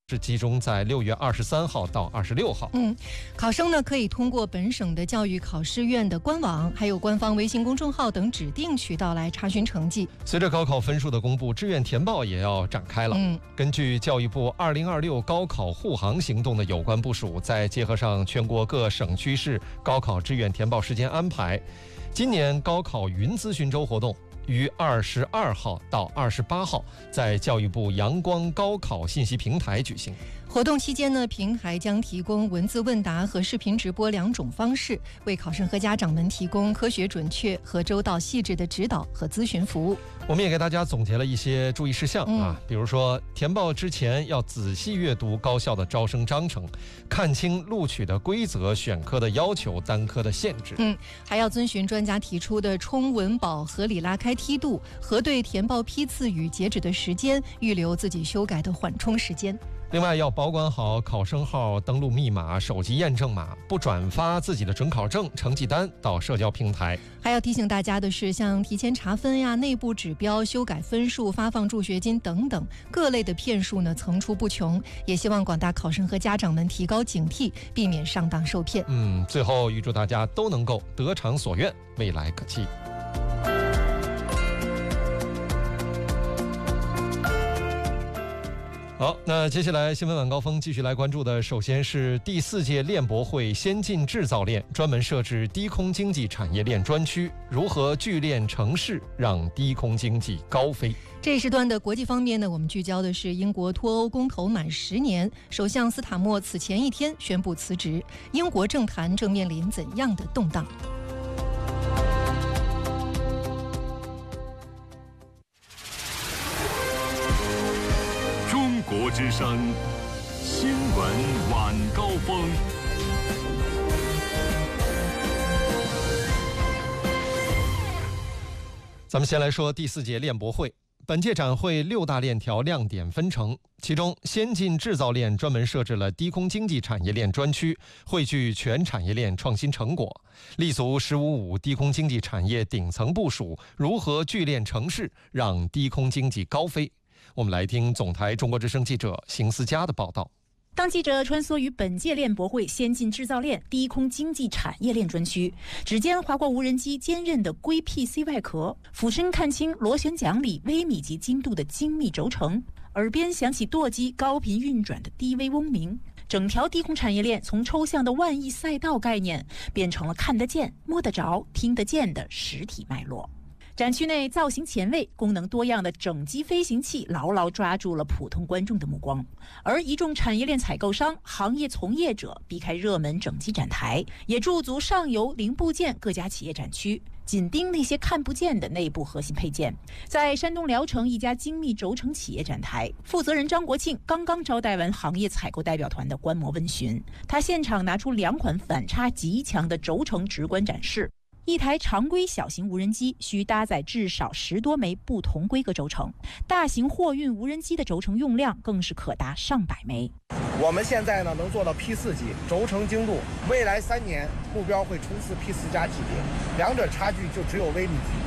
是集中在6月23号到26号。 考生呢可以通过本省的教育考试院的官网，还有官方微信公众号等指定渠道来查询成绩。 随着高考分数的公布，志愿填报也要展开了。根据教育部2026高考护航行动的有关部署，再结合上全国各省区市高考志愿填报时间安排，今年高考云咨询周活动于22号到28号在教育部阳光高考信息平台举行。 活动期间呢，平台将提供文字问答和视频直播2种方式，为考生和家长们提供科学准确和周到细致的指导和咨询服务。 我们也给大家总结了一些注意事项比如说填报之前要仔细阅读高校的招生章程，看清录取的规则、选科的要求、单科的限制。 还要遵循专家提出的冲稳保、合理拉开梯度，核对填报批次与截止的时间，预留自己修改的缓冲时间。 另外要保管好考生号、登录密码、手机验证码，不转发自己的准考证、成绩单到社交平台。 还要提醒大家的是，像提前查分呀、内部指标、修改分数、发放助学金等等各类的骗术呢层出不穷，也希望广大考生和家长们提高警惕，避免上当受骗。 最后预祝大家都能够得偿所愿，未来可期。好，那接下来新闻晚高峰继续来关注的，首先是第4届链博会先进制造链专门设置低空经济产业链专区，如何聚链成市，让低空经济高飞。 这一时段的国际方面呢，我们聚焦的是英国脱欧公投满10年，首相斯塔默此前一天宣布辞职，英国政坛正面临怎样的动荡？ 中国之声新闻晚高峰。 咱们先来说第4届链博会。本届展会6大链条亮点纷呈，其中先进制造链专门设置了低空经济产业链专区，汇聚全产业链创新成果，立足“15+5”低空经济产业顶层部署，如何聚链成市，让低空经济高飞。我们来听总台中国之声记者邢思佳的报道。 当记者穿梭于本届链博会先进制造链低空经济产业链专区，只见划过无人机坚韧的硅 PC 外壳，俯身看清螺旋桨里微米级精度的精密轴承，耳边响起舵机高频运转的低微嗡鸣。整条低空产业链从抽象的万亿赛道概念，变成了看得见、摸得着、听得见的实体脉络。展区内造型前卫、功能多样的整机飞行器牢牢抓住了普通观众的目光，而一众产业链采购商、行业从业者避开热门整机展台，也驻足上游零部件各家企业展区，紧盯那些看不见的内部核心配件。在山东聊城一家精密轴承企业展台，负责人张国庆刚刚招待完行业采购代表团的观摩问询，他现场拿出2款反差极强的轴承直观展示。一台常规小型无人机需搭载至少10多枚不同规格轴承，大型货运无人机的轴承用量更是可达上百枚。 我们现在呢能做到 P4 级轴承精度，未来3年目标会冲刺 P4+ 级别，两者差距就只有微米级。